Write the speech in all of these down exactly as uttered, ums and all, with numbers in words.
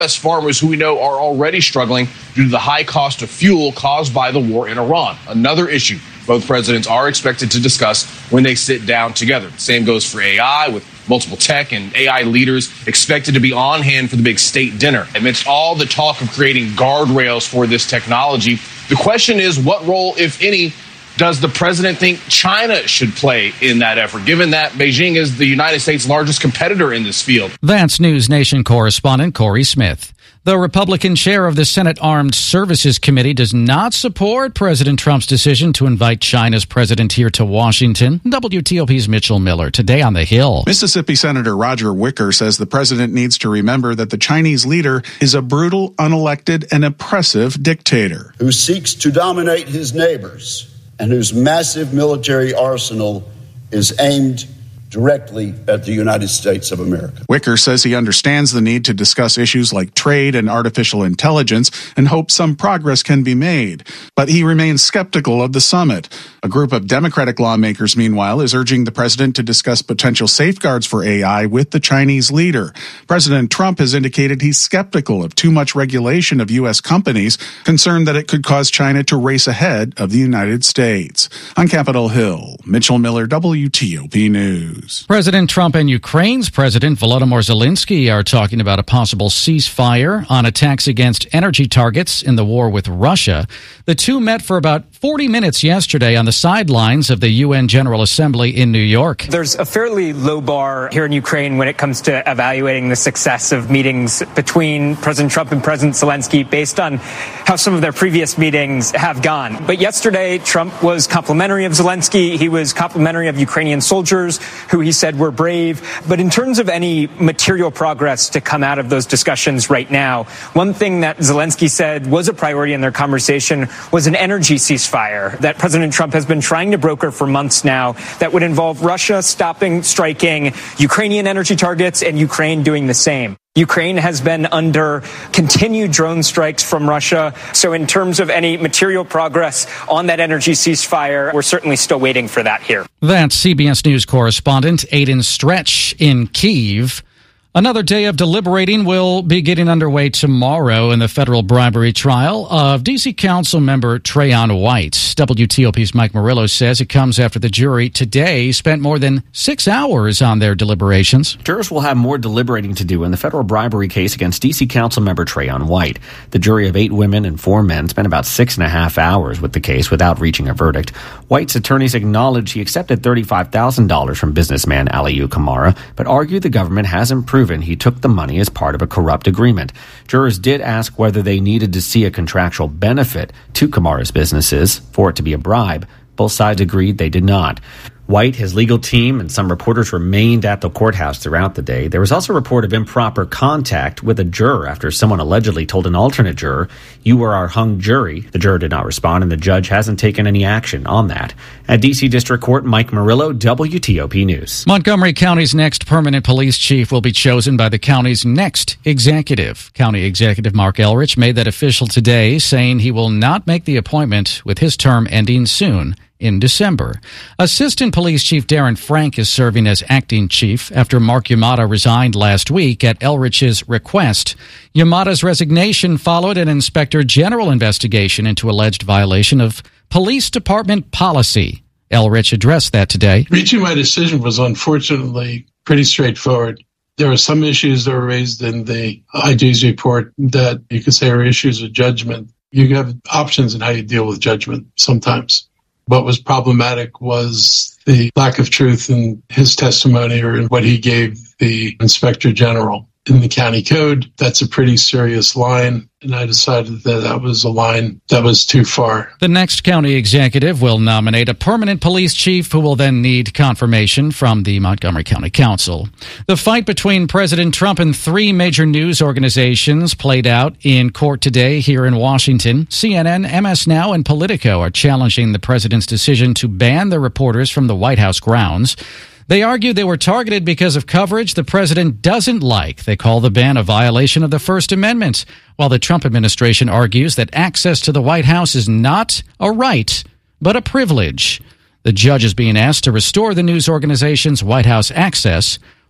U S farmers who we know are already struggling due to the high cost of fuel caused by the war in Iran. Another issue both presidents are expected to discuss when they sit down together. Same goes for A I, with multiple tech and A I leaders expected to be on hand for the big state dinner. Amidst all the talk of creating guardrails for this technology, the question is, what role, if any, does the president think China should play in that effort, given that Beijing is the United States' largest competitor in this field? That's News Nation correspondent Corey Smith. The Republican chair of the Senate Armed Services Committee does not support President Trump's decision to invite China's president here to Washington. W T O P's Mitchell Miller today on the Hill. Mississippi Senator Roger Wicker says the president needs to remember that the Chinese leader is a brutal, unelected, and oppressive dictator who seeks to dominate his neighbors and whose massive military arsenal is aimed directly at the United States of America. Wicker says he understands the need to discuss issues like trade and artificial intelligence and hopes some progress can be made. But he remains skeptical of the summit. A group of Democratic lawmakers, meanwhile, is urging the president to discuss potential safeguards for A I with the Chinese leader. President Trump has indicated he's skeptical of too much regulation of U S companies, concerned that it could cause China to race ahead of the United States. On Capitol Hill, Mitchell Miller, W T O P News. President Trump and Ukraine's President Volodymyr Zelensky are talking about a possible ceasefire on attacks against energy targets in the war with Russia. The two met for about forty minutes yesterday on the sidelines of the U N General Assembly in New York. There's a fairly low bar here in Ukraine when it comes to evaluating the success of meetings between President Trump and President Zelensky based on how some of their previous meetings have gone. But yesterday, Trump was complimentary of Zelensky. He was complimentary of Ukrainian soldiers who he said were brave. But in terms of any material progress to come out of those discussions right now, one thing that Zelensky said was a priority in their conversation was an energy ceasefire that President Trump has been trying to broker for months now that would involve Russia stopping striking Ukrainian energy targets and Ukraine doing the same. Ukraine has been under continued drone strikes from Russia. So in terms of any material progress on that energy ceasefire, we're certainly still waiting for that here. That's C B S News correspondent Aidan Stretch in Kyiv. Another day of deliberating will be getting underway tomorrow in the federal bribery trial of D C Council member Trayon White. W T O P's Mike Murillo says it comes after the jury today spent more than six hours on their deliberations. Jurors will have more deliberating to do in the federal bribery case against D C Council member Trayon White. The jury of eight women and four men spent about six and a half hours with the case without reaching a verdict. White's attorneys acknowledged he accepted thirty-five thousand dollars from businessman Aliyu Kamara, but argued the government hasn't proven he took the money as part of a corrupt agreement. Jurors did ask whether they needed to see a contractual benefit to Kamara's businesses for it to be a bribe. Both sides agreed they did not. White, his legal team, and some reporters remained at the courthouse throughout the day. There was also a report of improper contact with a juror after someone allegedly told an alternate juror, "You were our hung jury." The juror did not respond, and the judge hasn't taken any action on that. At D C District Court, Mike Murillo, W T O P News. Montgomery County's next permanent police chief will be chosen by the county's next executive. County Executive Mark Elrich made that official today, saying he will not make the appointment with his term ending soon in December. Assistant Police Chief Darren Frank is serving as acting chief after Mark Yamada resigned last week at Elrich's request. Yamada's resignation followed an Inspector General investigation into alleged violation of police department policy. Elrich addressed that today. Reaching my decision was unfortunately pretty straightforward. There are some issues that were raised in the I G's report that you could say are issues of judgment. You have options in how you deal with judgment sometimes. What was problematic was the lack of truth in his testimony or in what he gave the Inspector General. In the county code, that's a pretty serious line, and I decided that that was a line that was too far. The next county executive will nominate a permanent police chief who will then need confirmation from the Montgomery County Council. The fight between President Trump and three major news organizations played out in court today here in Washington. C N N, M S Now, and Politico are challenging the president's decision to ban the reporters from the White House grounds. They argue they were targeted because of coverage the president doesn't like. They call the ban a violation of the First Amendment, while the Trump administration argues that access to the White House is not a right, but a privilege. The judge is being asked to restore the news organization's White House access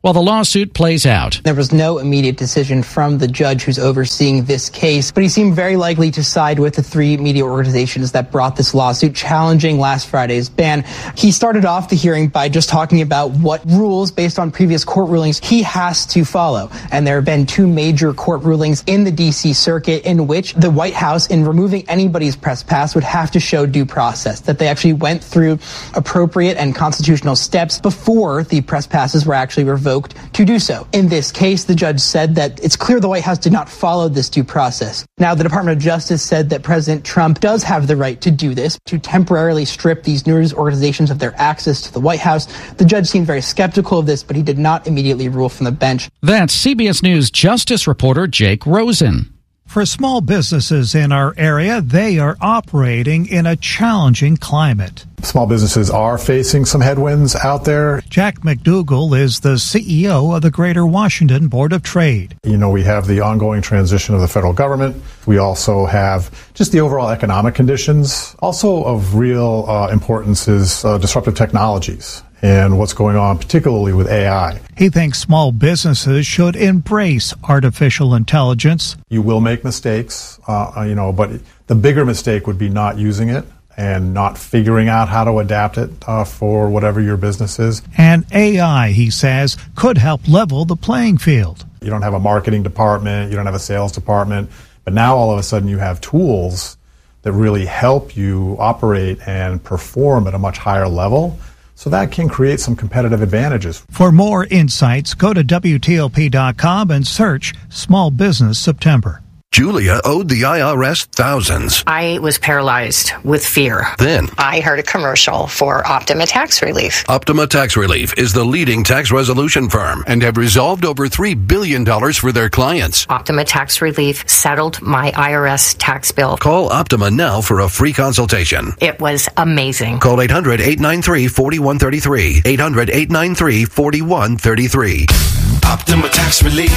while the lawsuit plays out. There was no immediate decision from the judge who's overseeing this case, but he seemed very likely to side with the three media organizations that brought this lawsuit challenging last Friday's ban. He started off the hearing by just talking about what rules based on previous court rulings he has to follow. And there have been two major court rulings in the D C circuit in which the White House, in removing anybody's press pass, would have to show due process, that they actually went through appropriate and constitutional steps before the press passes were actually revoked to do so. In this case, the judge said that it's clear the White House did not follow this due process. Now, the Department of Justice said that President Trump does have the right to do this, to temporarily strip these news organizations of their access to the White House. The judge seemed very skeptical of this, but he did not immediately rule from the bench. That's C B S News Justice reporter Jake Rosen. For small businesses in our area, they are operating in a challenging climate. Small businesses are facing some headwinds out there. Jack McDougall is the C E O of the Greater Washington Board of Trade. You know, we have the ongoing transition of the federal government. We also have just the overall economic conditions. Also of real uh, importance is uh, disruptive technologies and what's going on, particularly with A I. He thinks small businesses should embrace artificial intelligence. You will make mistakes, uh, you know, but the bigger mistake would be not using it and not figuring out how to adapt it uh, for whatever your business is. And A I, he says, could help level the playing field. You don't have a marketing department, you don't have a sales department, but now all of a sudden you have tools that really help you operate and perform at a much higher level. So that can create some competitive advantages. For more insights, go to W T O P dot com and search Small Business September. Julia owed the I R S thousands. I was paralyzed with fear. Then I heard a commercial for Optima Tax Relief. Optima Tax Relief is the leading tax resolution firm and have resolved over three billion dollars for their clients. Optima Tax Relief settled my I R S tax bill. Call Optima now for a free consultation. It was amazing. Call eight hundred, eight nine three, four one three three. eight hundred, eight nine three, four one three three. Optima Tax Relief.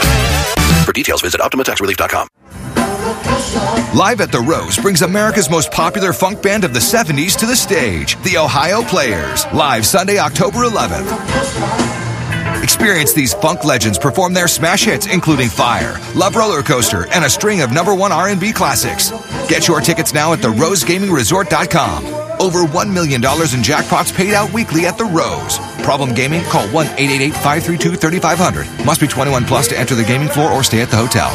For details, visit Optima Tax Relief dot com. Live at the Rose brings America's most popular funk band of the seventies to the stage, the Ohio Players, live Sunday, October eleventh. Experience these funk legends perform their smash hits, including Fire, Love Roller Coaster, and a string of number one R and B classics. Get your tickets now at the rose gaming resort dot com. Over one million dollars in jackpots paid out weekly at the Rose. Problem gaming? Call one eight eight eight, five three two, three five zero zero. Must be twenty-one plus to enter the gaming floor or stay at the hotel.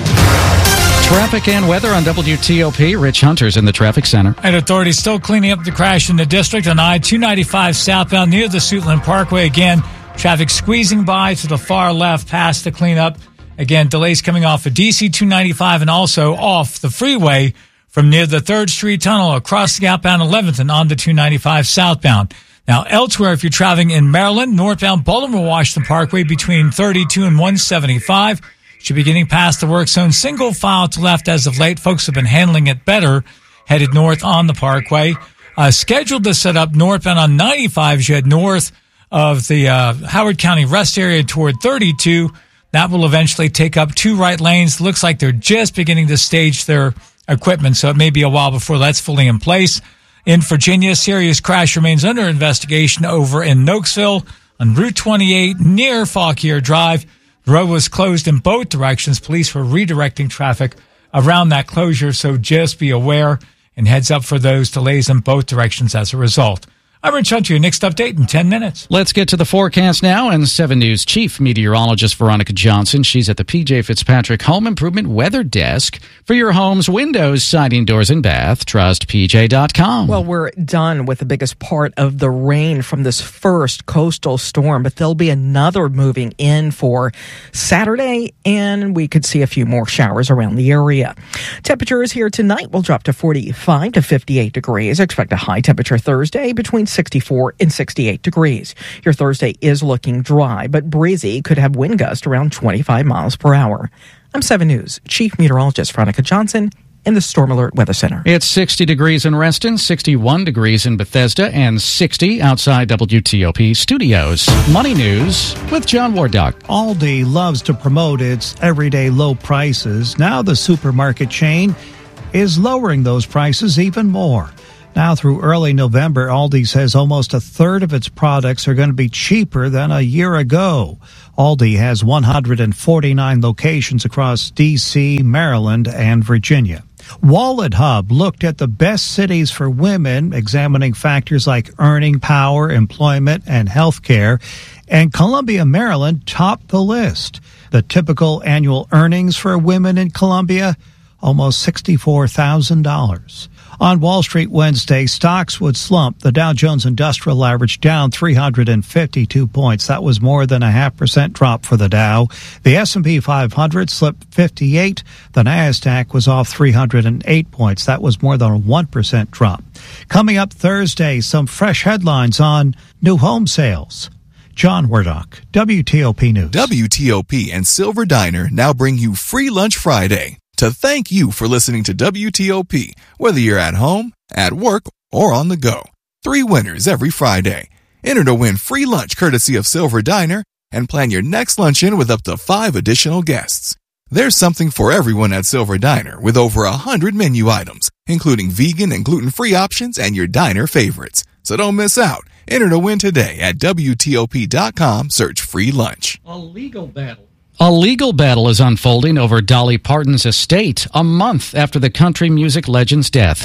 Traffic and weather on W T O P. Rich Hunter's in the traffic center. And authorities still cleaning up the crash in the district on I two ninety-five southbound near the Suitland Parkway. Again, traffic squeezing by to the far left past the cleanup. Again, delays coming off of D C two ninety-five and also off the freeway from near the third Street Tunnel across the outbound eleventh and on the two ninety-five southbound. Now, elsewhere, if you're traveling in Maryland, northbound Baltimore-Washington Parkway between thirty-two and one seventy-five, should be getting past the work zone. Single file to left as of late. Folks have been handling it better headed north on the Parkway. Uh, scheduled to set up northbound on ninety-five as you head north of the uh, Howard County rest area toward thirty-two. That will eventually take up two right lanes. Looks like they're just beginning to stage their equipment, so it may be a while before that's fully in place. In Virginia, serious crash remains under investigation over in Nokesville on Route twenty-eight near Fauquier Drive. The road was closed in both directions. Police were redirecting traffic around that closure, so just be aware and heads up for those delays in both directions as a result. I'm Rich Hunter, your next update in ten minutes. Let's get to the forecast now, and seven News Chief Meteorologist Veronica Johnson. She's at the P J Fitzpatrick Home Improvement Weather Desk. For your home's windows, siding, doors, and bath, trust P J dot com. Well, we're done with the biggest part of the rain from this first coastal storm, but there'll be another moving in for Saturday, and we could see a few more showers around the area. Temperatures here tonight will drop to forty-five to fifty-eight degrees. Expect a high temperature Thursday between sixty-four and sixty-eight degrees. Your Thursday is looking dry, but breezy, could have wind gusts around twenty-five miles per hour. I'm seven News Chief Meteorologist Veronica Johnson in the Storm Alert Weather Center. It's sixty degrees in Reston, sixty-one degrees in Bethesda, and sixty outside W T O P studios. Money News with John Wardock. Aldi loves to promote its everyday low prices. Now the supermarket chain is lowering those prices even more. Now through early November, Aldi says almost a third of its products are going to be cheaper than a year ago. Aldi has one hundred forty-nine locations across D C, Maryland, and Virginia. Wallet Hub looked at the best cities for women, examining factors like earning power, employment, and health care. And Columbia, Maryland topped the list. The typical annual earnings for women in Columbia, almost sixty-four thousand dollars. On Wall Street Wednesday, stocks would slump. The Dow Jones Industrial Average down three hundred fifty-two points. That was more than a half percent drop for the Dow. The S and P five hundred slipped fifty-eight. The Nasdaq was off three hundred eight points. That was more than a one percent drop. Coming up Thursday, some fresh headlines on new home sales. John Wardock, W T O P News. W T O P and Silver Diner now bring you Free Lunch Friday to thank you for listening to W T O P, whether you're at home, at work, or on the go. Three winners every Friday. Enter to win free lunch courtesy of Silver Diner and plan your next luncheon with up to five additional guests. There's something for everyone at Silver Diner with over a hundred menu items, including vegan and gluten-free options and your diner favorites. So don't miss out. Enter to win today at W T O P dot com. Search free lunch. A legal battle. A legal battle is unfolding over Dolly Parton's estate a month after the country music legend's death.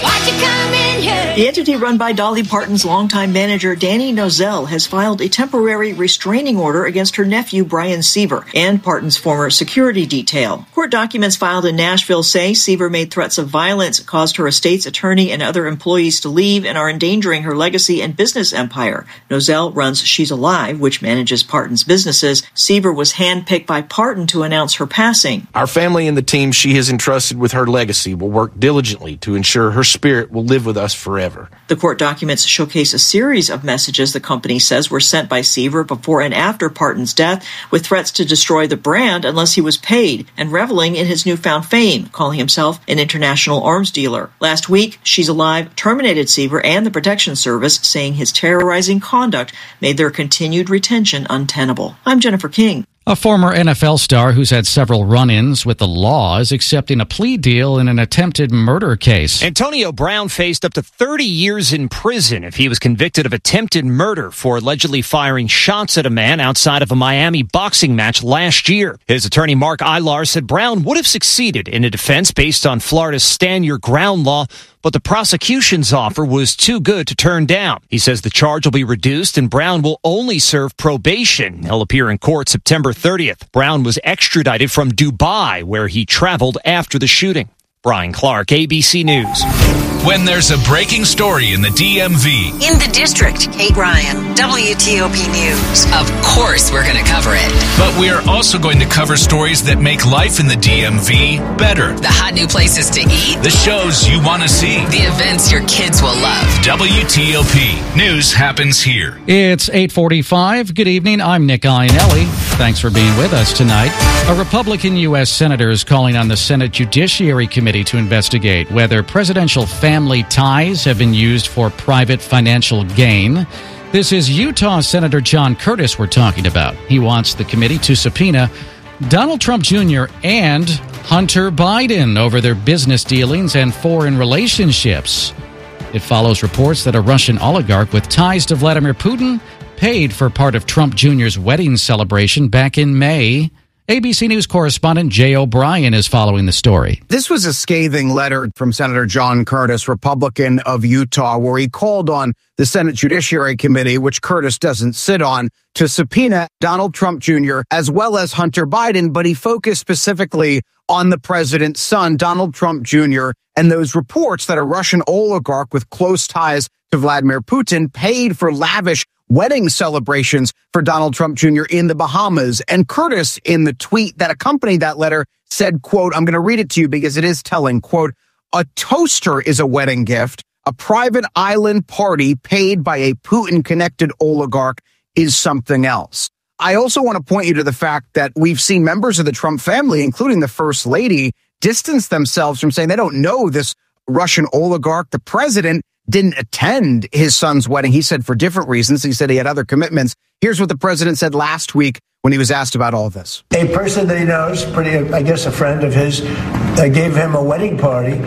The entity run by Dolly Parton's longtime manager, Danny Nozell, has filed a temporary restraining order against her nephew, Brian Seaver, and Parton's former security detail. Court documents filed in Nashville say Seaver made threats of violence, caused her estate's attorney and other employees to leave, and are endangering her legacy and business empire. Nozell runs She's Alive, which manages Parton's businesses. Seaver was handpicked by Parton to announce her passing. Our family and the team she has entrusted with her legacy will work diligently to ensure her spirit will live with us forever. The court documents showcase a series of messages the company says were sent by Seaver before and after Parton's death, with threats to destroy the brand unless he was paid, and reveling in his newfound fame, calling himself an international arms dealer. Last week, She's Alive terminated Seaver and the Protection Service, saying his terrorizing conduct made their continued retention untenable. I'm Jennifer King. A former N F L star who's had several run-ins with the law is accepting a plea deal in an attempted murder case. Antonio Brown faced up to thirty years in prison if he was convicted of attempted murder for allegedly firing shots at a man outside of a Miami boxing match last year. His attorney Mark Ilar said Brown would have succeeded in a defense based on Florida's Stand Your Ground law, but the prosecution's offer was too good to turn down. He says the charge will be reduced and Brown will only serve probation. He'll appear in court September thirtieth. Brown was extradited from Dubai, where he traveled after the shooting. Brian Clark, A B C News. When there's a breaking story in the D M V. In the district, Kate Ryan, W T O P News. Of course we're going to cover it. But we are also going to cover stories that make life in the D M V better. The hot new places to eat. The shows you want to see. The events your kids will love. W T O P. News happens here. It's eight forty-five. Good evening. I'm Nick Iannelli. Thanks for being with us tonight. A Republican U S senator is calling on the Senate Judiciary Committee to investigate whether presidential family ties have been used for private financial gain. This is Utah Senator John Curtis we're talking about. He wants the committee to subpoena Donald Trump Junior and Hunter Biden over their business dealings and foreign relationships. It follows reports that a Russian oligarch with ties to Vladimir Putin paid for part of Trump Junior's wedding celebration back in May. A B C News correspondent Jay O'Brien is following the story. This was a scathing letter from Senator John Curtis, Republican of Utah, where he called on the Senate Judiciary Committee, which Curtis doesn't sit on, to subpoena Donald Trump Junior as well as Hunter Biden, but he focused specifically on the president's son, Donald Trump Junior, and those reports that a Russian oligarch with close ties to Vladimir Putin paid for lavish wedding celebrations for Donald Trump Junior in the Bahamas. And Curtis, in the tweet that accompanied that letter, said, quote, I'm going to read it to you because it is telling, quote, a toaster is a wedding gift. A private island party paid by a Putin-connected oligarch is something else. I also want to point you to the fact that we've seen members of the Trump family, including the First Lady, distance themselves from saying they don't know this Russian oligarch. The president didn't attend his son's wedding. He said for different reasons. He said he had other commitments. Here's what the president said last week when he was asked about all of this. A person that he knows, pretty, I guess a friend of his, uh, gave him a wedding party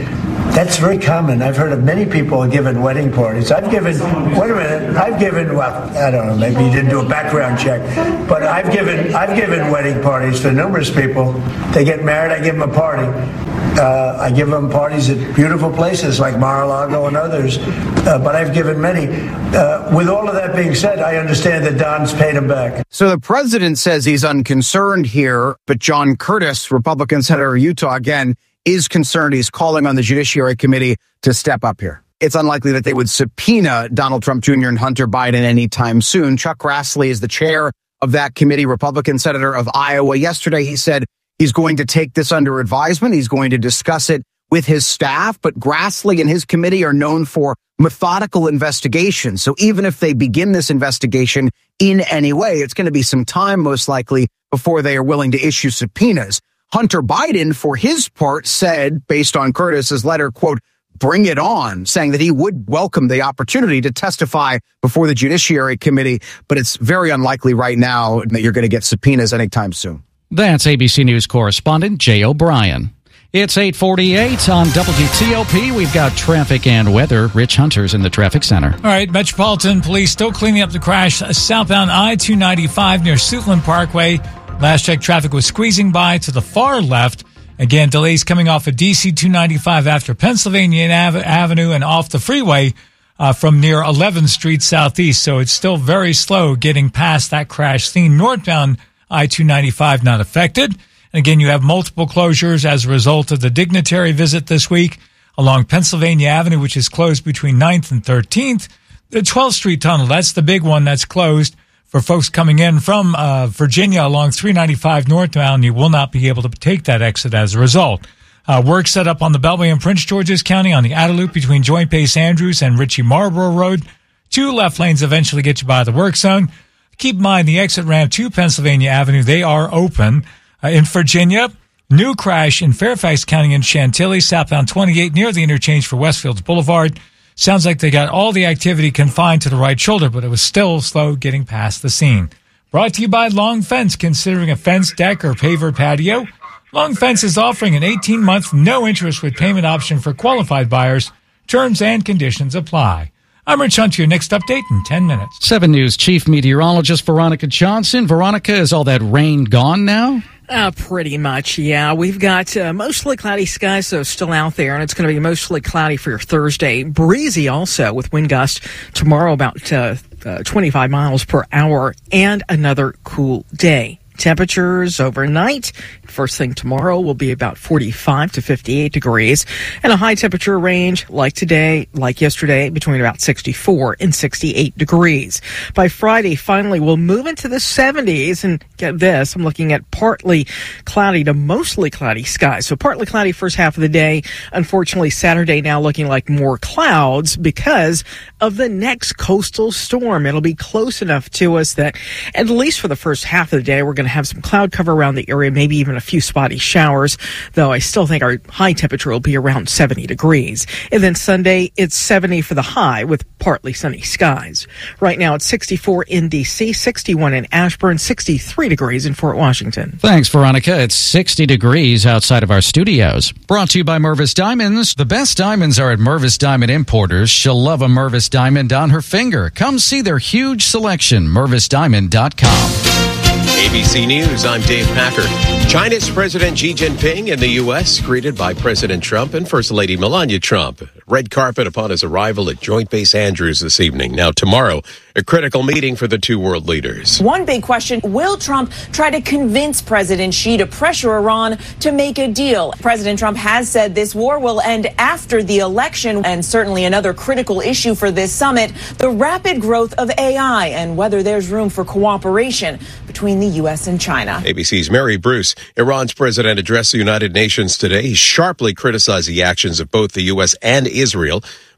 That's very common. I've heard of many people giving wedding parties. I've given, wait a minute, I've given, well, I don't know, maybe you didn't do a background check, but I've given, I've given wedding parties to numerous people. They get married, I give them a party. Uh, I give them parties at beautiful places like Mar-a-Lago and others, uh, but I've given many. Uh, with all of that being said, I understand that Don's paid him back. So the president says he's unconcerned here, but John Curtis, Republican senator of Utah, again, is concerned. He's calling on the Judiciary Committee to step up here. It's unlikely that they would subpoena Donald Trump Junior and Hunter Biden anytime soon. Chuck Grassley is the chair of that committee, Republican senator of Iowa. Yesterday, he said he's going to take this under advisement. He's going to discuss it with his staff. But Grassley and his committee are known for methodical investigations. So even if they begin this investigation in any way, it's going to be some time, most likely, before they are willing to issue subpoenas. Hunter Biden, for his part, said, based on Curtis's letter, quote, bring it on, saying that he would welcome the opportunity to testify before the Judiciary Committee. But it's very unlikely right now that you're going to get subpoenas anytime soon. That's A B C News correspondent Jay O'Brien. It's eight forty-eight on W T O P. We've got traffic and weather. Rich Hunter's in the traffic center. All right, Metropolitan Police still cleaning up the crash southbound I two ninety-five near Suitland Parkway. Last check, traffic was squeezing by to the far left. Again, delays coming off of D C two ninety-five after Pennsylvania Ave- Avenue and off the freeway uh, from near eleventh Street Southeast. So it's still very slow getting past that crash scene. Northbound I two ninety-five not affected. And again, you have multiple closures as a result of the dignitary visit this week along Pennsylvania Avenue, which is closed between ninth and thirteenth. The twelfth Street Tunnel, that's the big one that's closed. For folks coming in from uh, Virginia along three ninety-five northbound, you will not be able to take that exit as a result. Uh, work set up on the Beltway in Prince George's County on the Outer Loop between Joint Base Andrews and Ritchie Marlboro Road. Two left lanes eventually get you by the work zone. Keep in mind the exit ramp to Pennsylvania Avenue, they are open. Uh, in Virginia, new crash in Fairfax County in Chantilly, southbound twenty-eight near the interchange for Westfields Boulevard. Sounds like they got all the activity confined to the right shoulder, but it was still slow getting past the scene. Brought to you by Long Fence. Considering a fence, deck, or paver patio, Long Fence is offering an eighteen-month no-interest with payment option for qualified buyers. Terms and conditions apply. I'm Rich Hunt, your next update in ten minutes. seven News Chief Meteorologist Veronica Johnson. Veronica, is all that rain gone now? Uh, pretty much, yeah. We've got uh, mostly cloudy skies, so still out there, and it's going to be mostly cloudy for your Thursday. Breezy also with wind gusts tomorrow about uh, uh, twenty-five miles per hour, and another cool day. Temperatures overnight, first thing tomorrow, will be about forty-five to fifty-eight degrees, and a high temperature range like today, like yesterday, between about sixty-four and sixty-eight degrees. By Friday, finally, we'll move into the seventies, and get this, I'm looking at partly cloudy to mostly cloudy skies. So partly cloudy first half of the day. Unfortunately, Saturday now looking like more clouds because of the next coastal storm. It'll be close enough to us that, at least for the first half of the day, we're going to have some cloud cover around the area, maybe even a few spotty showers, though I still think our high temperature will be around seventy degrees. And then Sunday, it's seventy for the high with partly sunny skies. Right now, it's sixty-four in D C, sixty-one in Ashburn, sixty-three degrees in Fort Washington. Thanks, Veronica. It's sixty degrees outside of our studios. Brought to you by Mervis Diamonds. The best diamonds are at Mervis Diamond Importers. She'll love a Mervis diamond on her finger. Come see their huge selection, mervis diamond dot com. A B C News, I'm Dave Packer. China's President Xi Jinping in the U S greeted by President Trump and First Lady Melania Trump. Red carpet upon his arrival at Joint Base Andrews this evening. Now tomorrow, a critical meeting for the two world leaders. One big question, will Trump try to convince President Xi to pressure Iran to make a deal? President Trump has said this war will end after the election, and certainly another critical issue for this summit, the rapid growth of A I and whether there's room for cooperation between the U S and China. A B C's Mary Bruce. Iran's president addressed the United Nations today. He sharply criticized the actions of both the U S and Israel,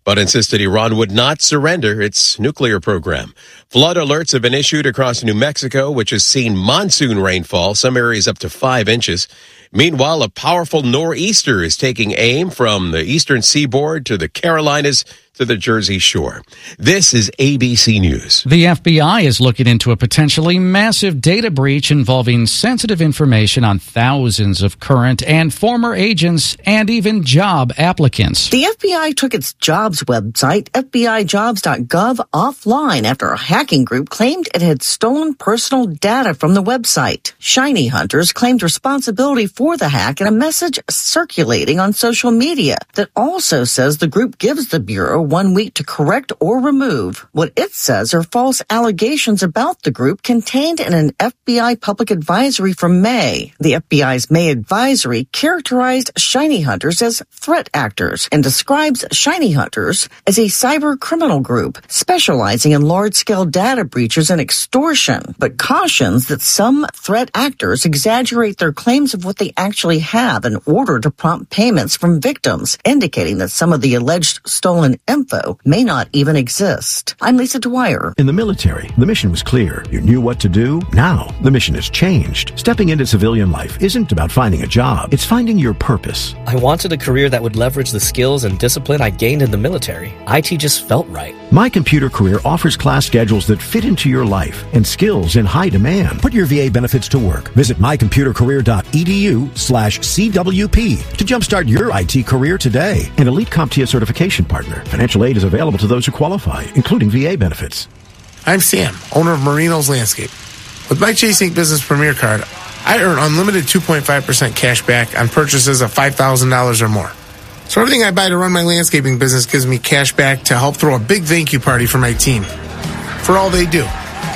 but insisted Iran would not surrender its nuclear program. Flood alerts have been issued across New Mexico, which has seen monsoon rainfall, some areas up to five inches. Meanwhile, a powerful nor'easter is taking aim from the eastern seaboard to the Carolinas to the Jersey Shore. This is A B C News. The F B I is looking into a potentially massive data breach involving sensitive information on thousands of current and former agents and even job applicants. The F B I took its jobs website, F B I jobs dot gov, offline after a hacking group claimed it had stolen personal data from the website. Shiny hunters claimed responsibility for the hack in a message circulating on social media that also says the group gives the Bureau one week to correct or remove what it says are false allegations about the group contained in an F B I public advisory from May. The F B I's May advisory characterized Shiny Hunters as threat actors and describes Shiny Hunters as a cyber criminal group specializing in large-scale data breaches and extortion, but cautions that some threat actors exaggerate their claims of what they actually have in order to prompt payments from victims, indicating that some of the alleged stolen info may not even exist. I'm Lisa Dwyer. In the military, the mission was clear. You knew what to do. Now, the mission has changed. Stepping into civilian life isn't about finding a job. It's finding your purpose. I wanted a career that would leverage the skills and discipline I gained in the military. I T just felt right. My Computer Career offers class schedules that fit into your life and skills in high demand. Put your V A benefits to work. Visit my computer career dot e d u slash C W P to jumpstart your I T career today. An elite CompTIA certification partner. Financial aid is available to those who qualify, including V A benefits. I'm Sam, owner of Marino's Landscape. With my Chase Ink Business Premier Card, I earn unlimited two point five percent cash back on purchases of five thousand dollars or more. So everything I buy to run my landscaping business gives me cash back to help throw a big thank you party for my team. For all they do.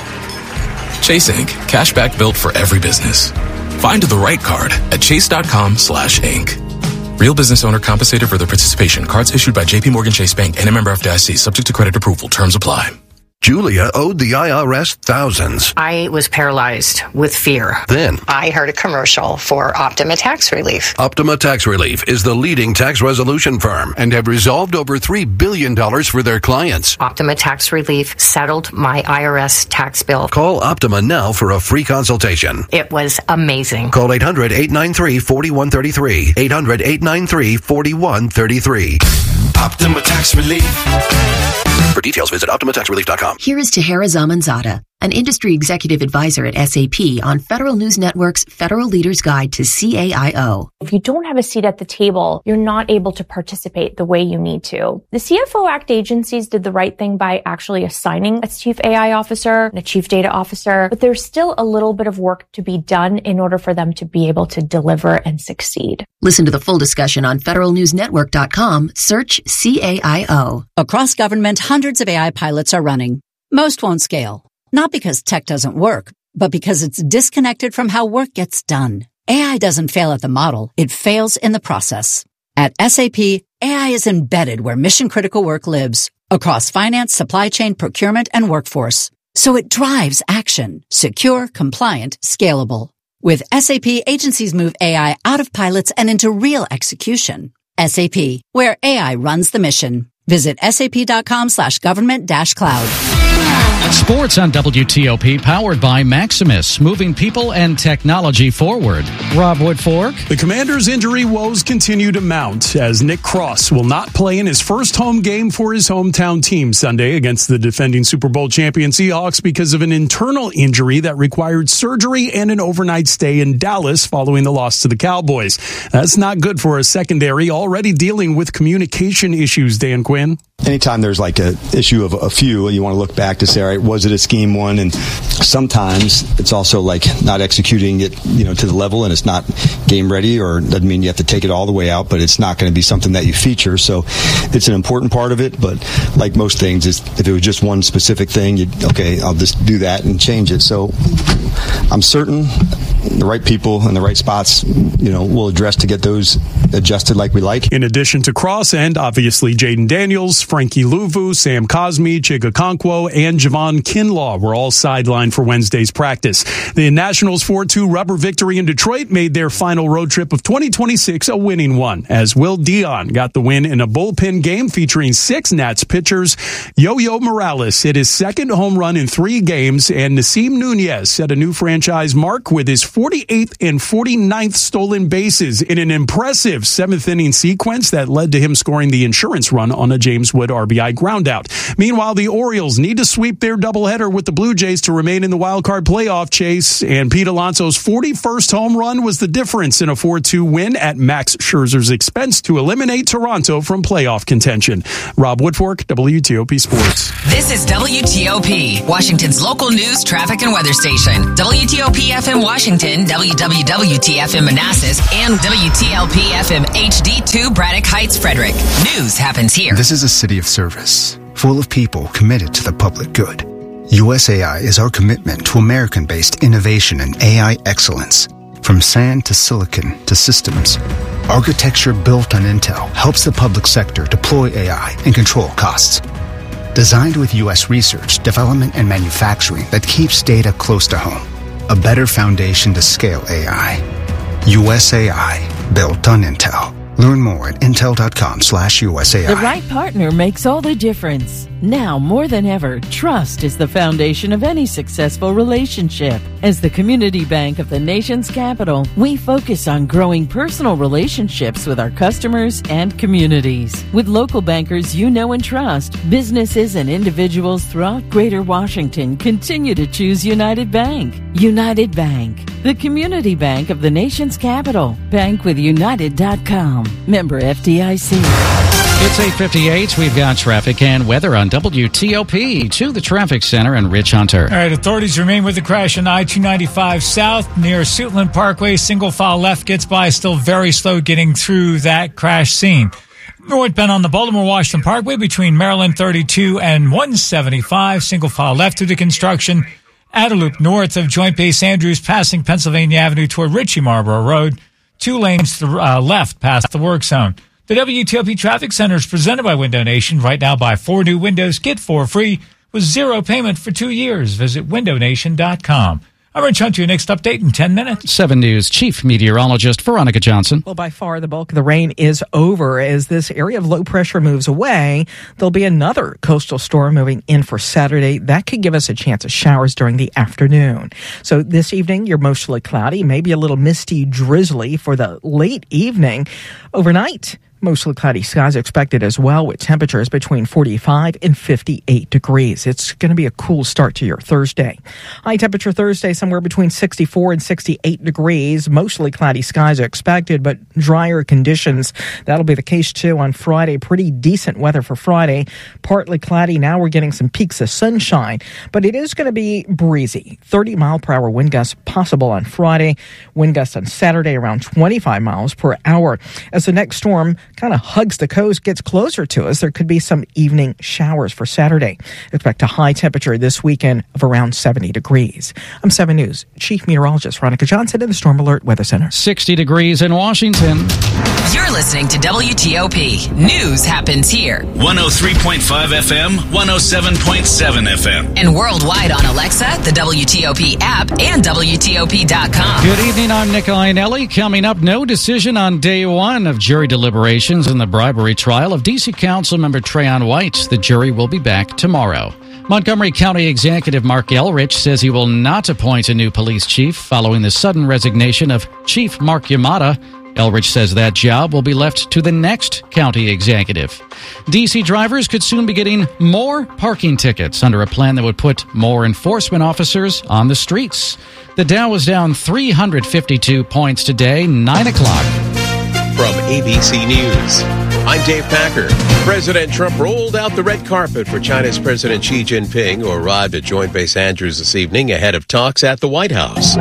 Chase Ink. Cashback built for every business. Find the right card at chase.com slash ink. Real business owner compensated for their participation. Cards issued by J P Morgan Chase Bank and a member F D I C. Subject to credit approval. Terms apply. Julia owed the I R S thousands. I was paralyzed with fear. Then, I heard a commercial for Optima Tax Relief. Optima Tax Relief is the leading tax resolution firm and have resolved over three billion dollars for their clients. Optima Tax Relief settled my I R S tax bill. Call Optima now for a free consultation. It was amazing. Call eight hundred, eight nine three, four one three three. eight hundred, eight nine three, four one three three. Optima Tax Relief. For details, visit optima tax relief dot com. Here is Tahera Zamanzada, an industry executive advisor at S A P on Federal News Network's Federal Leaders Guide to C A I O. If you don't have a seat at the table, you're not able to participate the way you need to. The C F O Act agencies did the right thing by actually assigning a chief A I officer and a chief data officer, but there's still a little bit of work to be done in order for them to be able to deliver and succeed. Listen to the full discussion on federal news network dot com. Search C A I O. Across government, hundreds of A I pilots are running. Most won't scale. Not because tech doesn't work, but because it's disconnected from how work gets done. A I doesn't fail at the model. It fails in the process. At S A P, A I is embedded where mission-critical work lives, across finance, supply chain, procurement, and workforce. So it drives action. Secure, compliant, scalable. With S A P, agencies move A I out of pilots and into real execution. S A P, where A I runs the mission. Visit sap.com slash government dash cloud. Sports on W T O P, powered by Maximus, moving people and technology forward. Rob Woodfork. The Commanders' injury woes continue to mount as Nick Cross will not play in his first home game for his hometown team Sunday against the defending Super Bowl champion Seahawks because of an internal injury that required surgery and an overnight stay in Dallas following the loss to the Cowboys. That's not good for a secondary already dealing with communication issues, Dan Quinn. Anytime there's like a issue of a few, you want to look back to say, all right, was it a scheme one? And sometimes it's also like not executing it, you know, to the level, and it's not game ready, or doesn't mean you have to take it all the way out, but it's not going to be something that you feature. So it's an important part of it. But like most things, it's, if it was just one specific thing, you'd, okay, I'll just do that and change it. So I'm certain the right people in the right spots, you know, will address to get those adjusted like we like. In addition to Cross and obviously Jaden Daniels, Frankie Louvu, Sam Cosme, Chiga Okonkwo, and Javon Kinlaw were all sidelined for Wednesday's practice. The Nationals' four two rubber victory in Detroit made their final road trip of twenty twenty-six a winning one, as Will Dion got the win in a bullpen game featuring six Nats pitchers. Yo-Yo Morales hit his second home run in three games, and Nasim Nunez set a new franchise mark with his forty-eighth and forty-ninth stolen bases in an impressive seventh inning sequence that led to him scoring the insurance run on a James Wood R B I groundout. Meanwhile, the Orioles need to sweep their doubleheader with the Blue Jays to remain in the wild card playoff chase, and Pete Alonso's forty-first home run was the difference in a four two win at Max Scherzer's expense to eliminate Toronto from playoff contention. Rob Woodfork, W T O P Sports. This is W T O P, Washington's local news, traffic, and weather station. W T O P F M Washington, W W W T F M Manassas, and W T L P F M H D two Braddock Heights, Frederick. News happens here. This is a city of service, full of people committed to the public good. U S A I is our commitment to American-based innovation and A I excellence. From sand to silicon to systems, architecture built on Intel helps the public sector deploy A I and control costs. Designed with U S research, development, and manufacturing that keeps data close to home. A better foundation to scale A I. U S A I, built on Intel. Learn more at intel.com slash USAI. The right partner makes all the difference. Now, more than ever, trust is the foundation of any successful relationship. As the community bank of the nation's capital, we focus on growing personal relationships with our customers and communities. With local bankers you know and trust, businesses and individuals throughout Greater Washington continue to choose United Bank. United Bank, the community bank of the nation's capital. Bank with United dot com. Member F D I C. It's eight fifty-eight. We've got traffic and weather on W T O P. To the traffic center and Rich Hunter. All right, authorities remain with the crash on I two ninety-five South near Suitland Parkway. Single file left gets by, still very slow getting through that crash scene. Northbound on the Baltimore-Washington Parkway between Maryland thirty-two and one seventy-five. Single file left due to construction. At a loop north of Joint Base Andrews, passing Pennsylvania Avenue toward Ritchie Marlboro Road. Two lanes to the uh, left past the work zone. The W T O P Traffic Center is presented by Window Nation. Right now, buy four new windows, get four free with zero payment for two years. Visit window nation dot com. I'm Rich Hunter. Your next update in ten minutes. seven News Chief Meteorologist Veronica Johnson. Well, by far the bulk of the rain is over. As this area of low pressure moves away, there'll be another coastal storm moving in for Saturday. That could give us a chance of showers during the afternoon. So this evening, you're mostly cloudy, maybe a little misty, drizzly for the late evening. Overnight, mostly cloudy skies expected as well, with temperatures between forty-five and fifty-eight degrees. It's going to be a cool start to your Thursday. High temperature Thursday, somewhere between sixty-four and sixty-eight degrees. Mostly cloudy skies are expected, but drier conditions. That'll be the case, too, on Friday. Pretty decent weather for Friday. Partly cloudy. Now we're getting some peaks of sunshine, but it is going to be breezy. thirty mile per hour wind gusts possible on Friday. Wind gusts on Saturday around twenty-five miles per hour. As the next storm kind of hugs the coast, gets closer to us, there could be some evening showers for Saturday. Expect a high temperature this weekend of around seventy degrees. I'm seven News Chief Meteorologist Veronica Johnson in the Storm Alert Weather Center. sixty degrees in Washington. You're listening to W T O P. News happens here. one oh three point five F M, one oh seven point seven F M. And worldwide on Alexa, the W T O P app, and W T O P dot com. Good evening, I'm Nick Ionelli. Coming up, no decision on day one of jury deliberations in the bribery trial of D C Councilmember Trayon White. The jury will be back tomorrow. Montgomery County Executive Mark Elrich says he will not appoint a new police chief following the sudden resignation of Chief Mark Yamada. Elrich says that job will be left to the next county executive. D C drivers could soon be getting more parking tickets under a plan that would put more enforcement officers on the streets. The Dow was down three hundred fifty-two points today, nine o'clock. From A B C News, I'm Dave Packer. President Trump rolled out the red carpet for China's President Xi Jinping, who arrived at Joint Base Andrews this evening ahead of talks at the White House.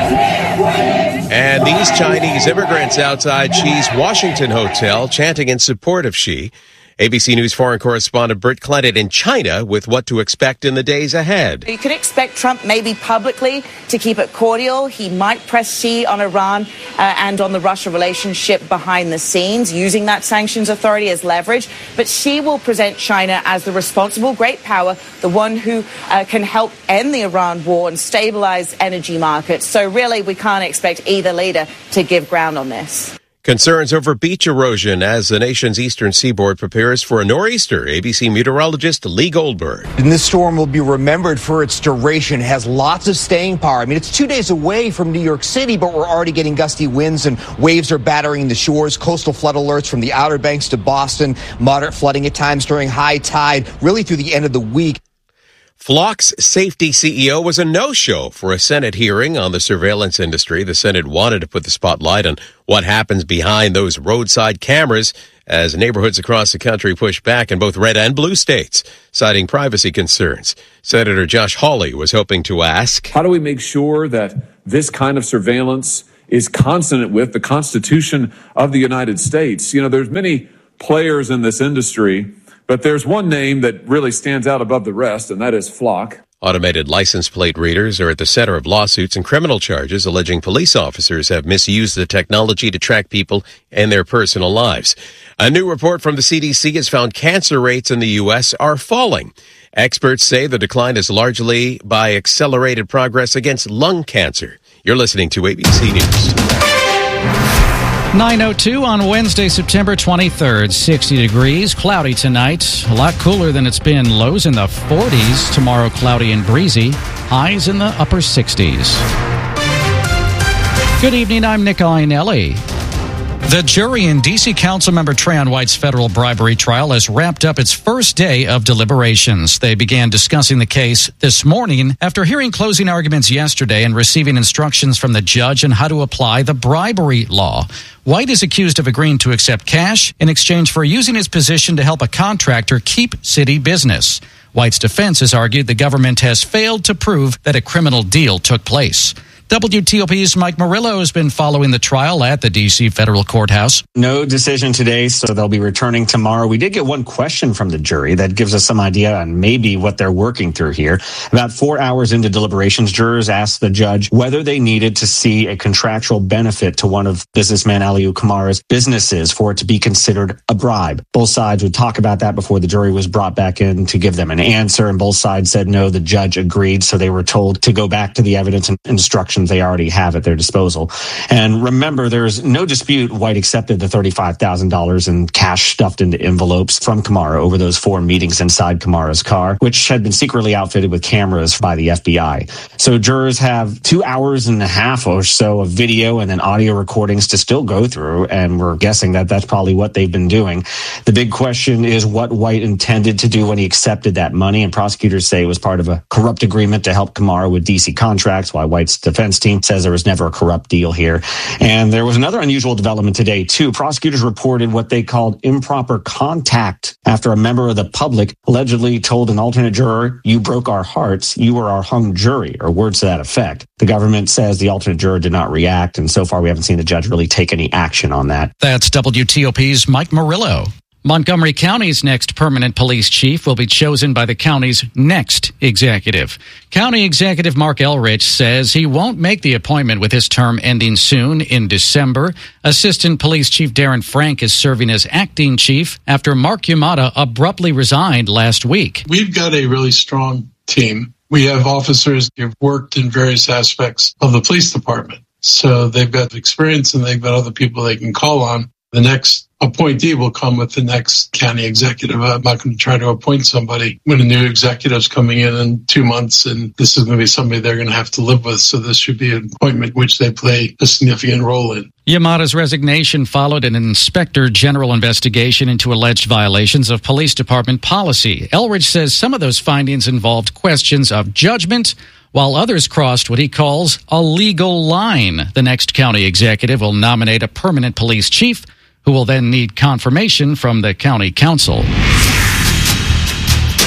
And these Chinese immigrants outside Xi's Washington hotel chanting in support of Xi A B C News foreign correspondent Britt Clement in China with what to expect in the days ahead. You could expect Trump maybe publicly to keep it cordial. He might press Xi on Iran uh, and on the Russia relationship behind the scenes, using that sanctions authority as leverage. But Xi will present China as the responsible great power, the one who uh, can help end the Iran war and stabilize energy markets. So really, we can't expect either leader to give ground on this. Concerns over beach erosion as the nation's eastern seaboard prepares for a nor'easter. A B C meteorologist Lee Goldberg. And this storm will be remembered for its duration, has lots of staying power. I mean, it's two days away from New York City, but we're already getting gusty winds and waves are battering the shores. Coastal flood alerts from the Outer Banks to Boston. Moderate flooding at times during high tide, really through the end of the week. Flock's safety C E O was a no-show for a Senate hearing on the surveillance industry. The Senate wanted to put the spotlight on what happens behind those roadside cameras as neighborhoods across the country push back in both red and blue states, citing privacy concerns. Senator Josh Hawley was hoping to ask, how do we make sure that this kind of surveillance is consonant with the Constitution of the United States? You know, there's many players in this industry, but there's one name that really stands out above the rest, and that is Flock. Automated license plate readers are at the center of lawsuits and criminal charges alleging police officers have misused the technology to track people and their personal lives. A new report from the C D C has found cancer rates in the U S are falling. Experts say the decline is largely by accelerated progress against lung cancer. You're listening to A B C News. nine oh two on Wednesday, September twenty-third. sixty degrees, cloudy tonight. A lot cooler than it's been. Lows in the forties. Tomorrow, cloudy and breezy. Highs in the upper sixties. Good evening, I'm Nick Iannelli. The jury in D C Councilmember Trayon White's federal bribery trial has wrapped up its first day of deliberations. They began discussing the case this morning after hearing closing arguments yesterday and receiving instructions from the judge on how to apply the bribery law. White is accused of agreeing to accept cash in exchange for using his position to help a contractor keep city business. White's defense has argued the government has failed to prove that a criminal deal took place. W T O P's Mike Murillo has been following the trial at the D C federal courthouse. No decision today, so they'll be returning tomorrow. We did get one question from the jury that gives us some idea on maybe what they're working through here. About four hours into deliberations, jurors asked the judge whether they needed to see a contractual benefit to one of businessman Aliu Kamara's businesses for it to be considered a bribe. Both sides would talk about that before the jury was brought back in to give them an answer, and both sides said no. The judge agreed, so they were told to go back to the evidence and instructions they already have at their disposal. And remember, there's no dispute White accepted the thirty-five thousand dollars in cash stuffed into envelopes from Kamara over those four meetings inside Kamara's car, which had been secretly outfitted with cameras by the F B I. So jurors have two hours and a half or so of video and then audio recordings to still go through, and we're guessing that that's probably what they've been doing. The big question is what White intended to do when he accepted that money, and prosecutors say it was part of a corrupt agreement to help Kamara with D C contracts, while White's defense team says there was never a corrupt deal here. And there was another unusual development today, too. Prosecutors reported what they called improper contact after a member of the public allegedly told an alternate juror, "You broke our hearts. You were our hung jury," or words to that effect. The government says the alternate juror did not react, and so far we haven't seen the judge really take any action on that. That's W T O P's Mike Murillo. Montgomery County's next permanent police chief will be chosen by the county's next executive. County Executive Mark Elrich says he won't make the appointment with his term ending soon in December. Assistant Police Chief Darren Frank is serving as acting chief after Mark Yamada abruptly resigned last week. We've got a really strong team. We have officers who've worked in various aspects of the police department. So they've got experience and they've got other people they can call on. The next appointee will come with the next county executive. I'm not going to try to appoint somebody when a new executive's coming in in two months, and this is going to be somebody they're going to have to live with. So this should be an appointment which they play a significant role in. Yamada's resignation followed an inspector general investigation into alleged violations of police department policy. Elrich says some of those findings involved questions of judgment, while others crossed what he calls a legal line. The next county executive will nominate a permanent police chief, who will then need confirmation from the county council.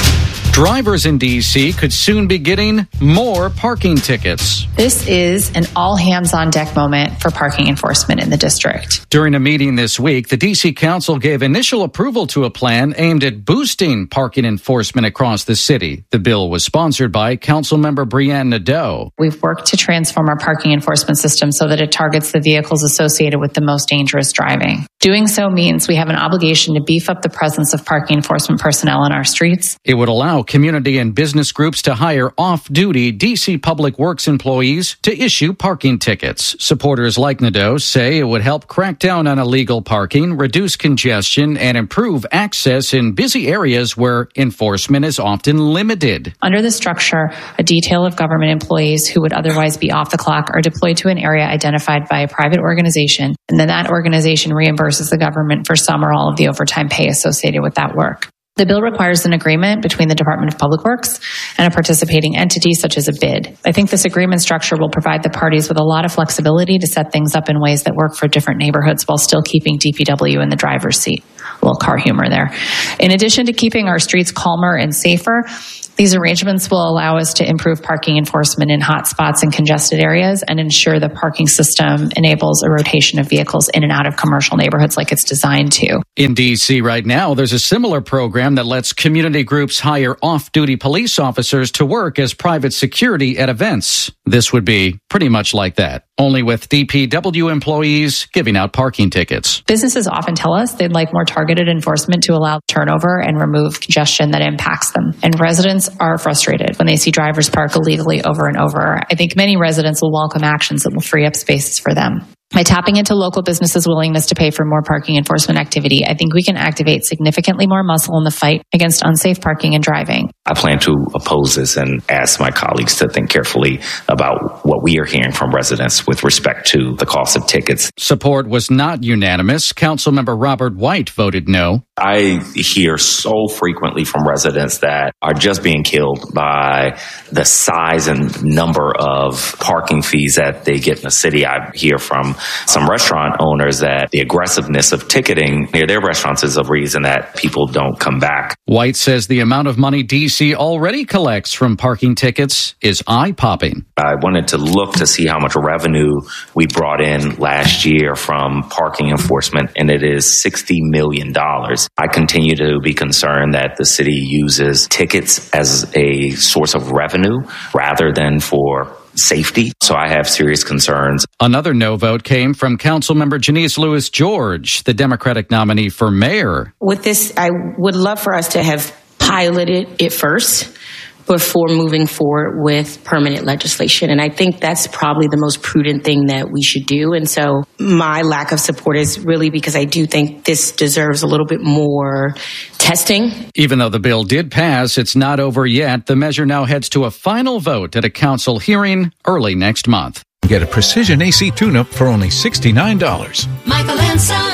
Drivers in D C could soon be getting more parking tickets. This is an all-hands-on-deck moment for parking enforcement in the district. During a meeting this week, the D C Council gave initial approval to a plan aimed at boosting parking enforcement across the city. The bill was sponsored by Councilmember Brianne Nadeau. We've worked to transform our parking enforcement system so that it targets the vehicles associated with the most dangerous driving. Doing so means we have an obligation to beef up the presence of parking enforcement personnel on our streets. It would allow community and business groups to hire off-duty D C Public Works employees to issue parking tickets. Supporters like Nadeau say it would help crack down on illegal parking, reduce congestion, and improve access in busy areas where enforcement is often limited. Under the structure, a detail of government employees who would otherwise be off the clock are deployed to an area identified by a private organization, and then that organization reimburses the government for some or all of the overtime pay associated with that work. The bill requires an agreement between the Department of Public Works and a participating entity such as a bid. I think this agreement structure will provide the parties with a lot of flexibility to set things up in ways that work for different neighborhoods while still keeping D P W in the driver's seat. A little car humor there. In addition to keeping our streets calmer and safer, these arrangements will allow us to improve parking enforcement in hot spots and congested areas and ensure the parking system enables a rotation of vehicles in and out of commercial neighborhoods like it's designed to. In D C right now, there's a similar program that lets community groups hire off-duty police officers to work as private security at events. This would be pretty much like that, only with D P W employees giving out parking tickets. Businesses often tell us they'd like more targeted enforcement to allow turnover and remove congestion that impacts them. And residents are frustrated when they see drivers park illegally over and over. I think many residents will welcome actions that will free up spaces for them. By tapping into local businesses' willingness to pay for more parking enforcement activity, I think we can activate significantly more muscle in the fight against unsafe parking and driving. I plan to oppose this and ask my colleagues to think carefully about what we are hearing from residents with respect to the cost of tickets. Support was not unanimous. Councilmember Robert White voted no. I hear so frequently from residents that are just being killed by the size and number of parking fees that they get in the city. I hear from some restaurant owners that the aggressiveness of ticketing near their restaurants is a reason that people don't come back. White says the amount of money D C already collects from parking tickets is eye-popping. I wanted to look to see how much revenue we brought in last year from parking enforcement, and it is sixty million dollars. I continue to be concerned that the city uses tickets as a source of revenue rather than for safety. So I have serious concerns. Another no vote came from Councilmember Janice Lewis George, the Democratic nominee for mayor. With this, I would love for us to have piloted it first before moving forward with permanent legislation. And I think that's probably the most prudent thing that we should do. And so my lack of support is really because I do think this deserves a little bit more testing. Even though the bill did pass, it's not over yet. The measure now heads to a final vote at a council hearing early next month. Get a Precision A C tune-up for only sixty-nine dollars. Michael and Son.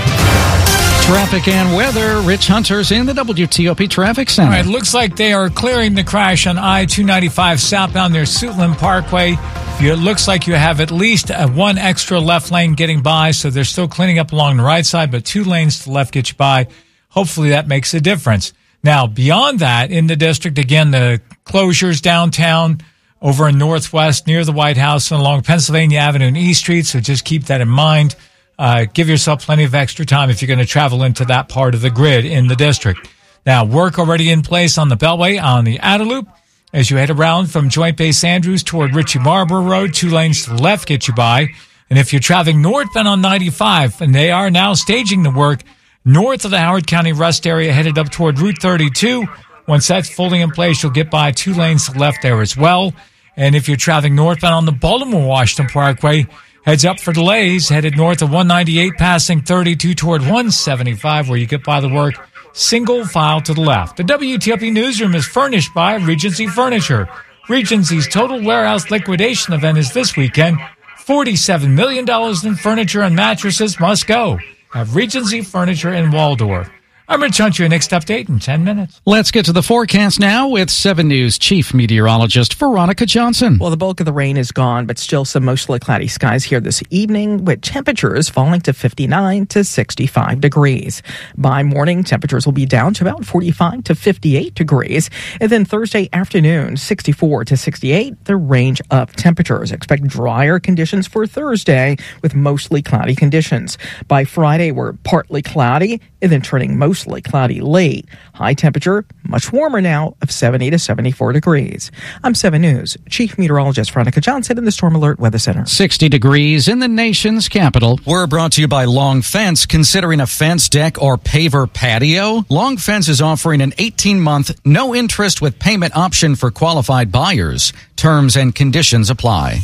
Traffic and weather. Rich Hunter's in the W T O P Traffic Center. All right, looks like they are clearing the crash on I two ninety-five southbound near Suitland Parkway. It looks like you have at least a one extra left lane getting by, so they're still cleaning up along the right side, but two lanes to the left get you by. Hopefully that makes a difference. Now, beyond that, in the district, again, the closures downtown over in Northwest near the White House and along Pennsylvania Avenue and E Street, so just keep that in mind. Uh, give yourself plenty of extra time if you're going to travel into that part of the grid in the district. Now, work already in place on the Beltway on the outer loop. As you head around from Joint Base Andrews toward Ritchie Marlborough Road, two lanes to the left get you by. And if you're traveling northbound on ninety-five, and they are now staging the work north of the Howard County rest area headed up toward Route thirty-two. Once that's fully in place, you'll get by two lanes to the left there as well. And if you're traveling northbound on the Baltimore-Washington Parkway, heads up for delays, headed north of one ninety-eight, passing thirty-two toward one seventy-five, where you get by the work, single file to the left. The W T O P Newsroom is furnished by Regency Furniture. Regency's total warehouse liquidation event is this weekend. forty-seven million dollars in furniture and mattresses must go at Regency Furniture in Waldorf. I'm going to turn to your next update in ten minutes. Let's get to the forecast now with seven News Chief Meteorologist Veronica Johnson. Well, the bulk of the rain is gone, but still some mostly cloudy skies here this evening, with temperatures falling to fifty-nine to sixty-five degrees. By morning, temperatures will be down to about forty-five to fifty-eight degrees. And then Thursday afternoon, sixty-four to sixty-eight, the range of temperatures. Expect drier conditions for Thursday with mostly cloudy conditions. By Friday, we're partly cloudy and then turning mostly cloudy late. High temperature, much warmer now, of seventy to seventy-four degrees. I'm seven News Chief Meteorologist Veronica Johnson in the Storm Alert Weather Center. sixty degrees in the nation's capital. We're brought to you by Long Fence. Considering a fence, deck, or paver patio? Long Fence is offering an eighteen-month, no-interest with payment option for qualified buyers. Terms and conditions apply.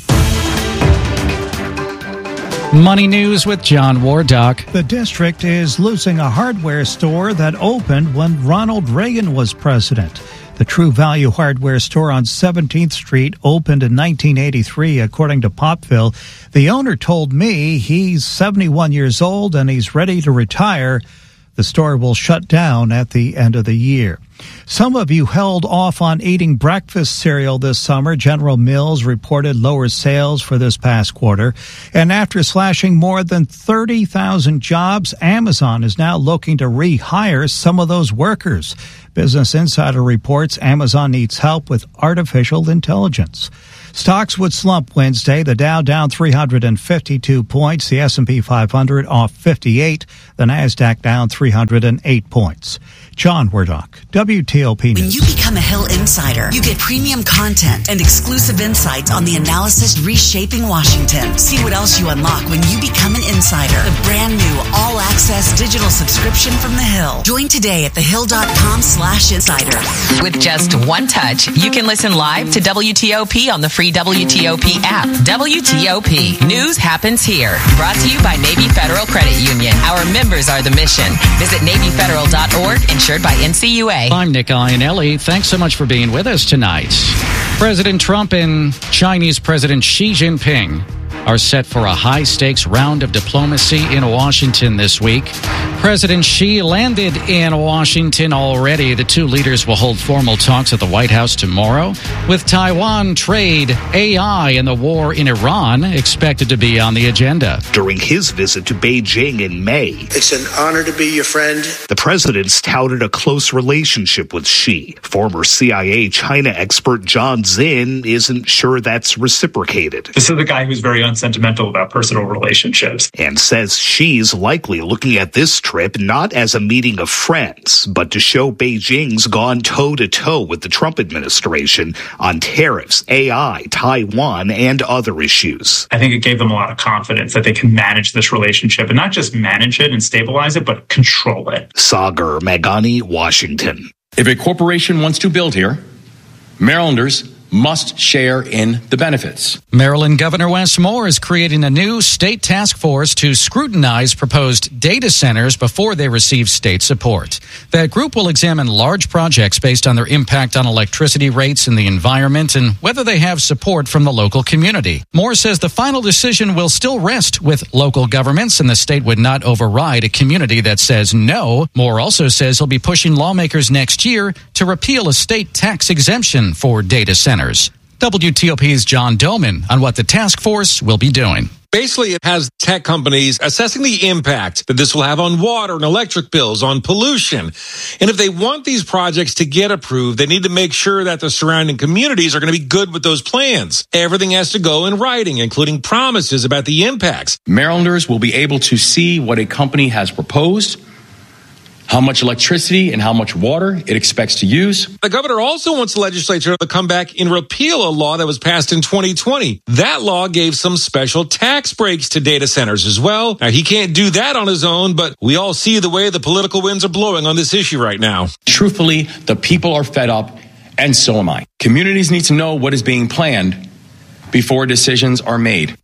Money News with John Wardock. The district is losing a hardware store that opened when Ronald Reagan was president. The True Value hardware store on seventeenth Street opened in nineteen eighty-three, according to Popville. The owner told me he's seventy-one years old and he's ready to retire. The store will shut down at the end of the year. Some of you held off on eating breakfast cereal this summer. General Mills reported lower sales for this past quarter. And after slashing more than thirty thousand jobs, Amazon is now looking to rehire some of those workers. Business Insider reports Amazon needs help with artificial intelligence. Stocks would slump Wednesday. The Dow down three hundred fifty-two points. The S and P five hundred off fifty-eight. The Nasdaq down three hundred eight points. John Wardock, W T O P News. When you become a Hill Insider, you get premium content and exclusive insights on the analysis reshaping Washington. See what else you unlock when you become an insider. The brand new all-access digital subscription from The Hill. Join today at thehill.com slash insider. With just one touch, you can listen live to W T O P on the free W T O P app. W T O P. News happens here. Brought to you by Navy Federal Credit Union. Our members are the mission. Visit navy federal dot org. Insured by N C U A. I'm Nick Iannelli. Thanks so much for being with us tonight. President Trump and Chinese President Xi Jinping are set for a high-stakes round of diplomacy in Washington this week. President Xi landed in Washington already. The two leaders will hold formal talks at the White House tomorrow, with Taiwan, trade, A I, and the war in Iran expected to be on the agenda. During his visit to Beijing in May, it's an honor to be your friend. The president's touted a close relationship with Xi. Former C I A China expert John Zinn isn't sure that's reciprocated. This is the guy who's very unsentimental about personal relationships. And says Xi's likely looking at this trip not as a meeting of friends, but to show Beijing's gone toe-to-toe with the Trump administration on tariffs, A I, Taiwan, and other issues. I think it gave them a lot of confidence that they can manage this relationship, and not just manage it and stabilize it, but control it. Sagar Meghani, Washington. If a corporation wants to build here, Marylanders must share in the benefits. Maryland Governor Wes Moore is creating a new state task force to scrutinize proposed data centers before they receive state support. That group will examine large projects based on their impact on electricity rates and the environment and whether they have support from the local community. Moore says the final decision will still rest with local governments and the state would not override a community that says no. Moore also says he'll be pushing lawmakers next year to repeal a state tax exemption for data centers. W T O P's John Doman on what the task force will be doing. Basically, it has tech companies assessing the impact that this will have on water and electric bills, on pollution. And if they want these projects to get approved, they need to make sure that the surrounding communities are going to be good with those plans. Everything has to go in writing, including promises about the impacts. Marylanders will be able to see what a company has proposed, how much electricity and how much water it expects to use. The governor also wants the legislature to come back and repeal a law that was passed in twenty twenty. That law gave some special tax breaks to data centers as well. Now, he can't do that on his own, but we all see the way the political winds are blowing on this issue right now. Truthfully, the people are fed up, and so am I. Communities need to know what is being planned before decisions are made.